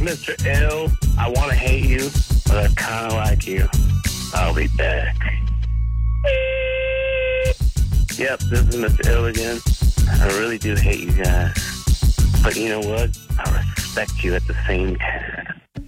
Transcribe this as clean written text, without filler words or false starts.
Mr. Ill. I want to hate you, but I kind of like you. I'll be back. Yep, this is Mr. Ill again. I really do hate you guys. But you know what? I respect you at the same time.